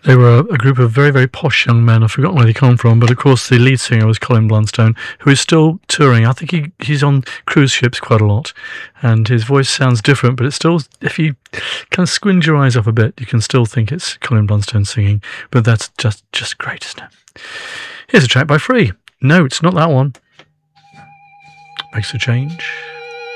They were a group of very, very posh young men. I've forgotten where they come from, but of course the lead singer was Colin Blunstone, who is still touring. I think he's on cruise ships quite a lot, and his voice sounds different, but it's still, if you kind of squint your eyes up a bit, you can still think it's Colin Blunstone singing, but that's just great, isn't it? Here's a track by Free. No, it's not that one. Makes a change.